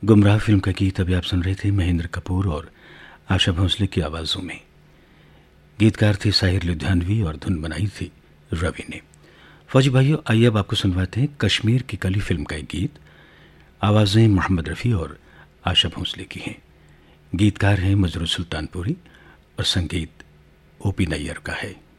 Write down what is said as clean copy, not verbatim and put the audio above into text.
गुमराह फिल्म का गीत अभी आप सुन रहे थे महेंद्र कपूर और आशा भोसले की आवाज़ों में। गीतकार थे साहिर लुधियानवी और धुन बनाई थी रवि ने। फौजी भाइयों, आइए अब आपको सुनवाते हैं कश्मीर की कली फिल्म का एक गीत। आवाज़ें मोहम्मद रफ़ी और आशा भोसले की हैं। गीतकार हैं मजरू सुल्तानपुरी और संगीत ओपी नैयर का है।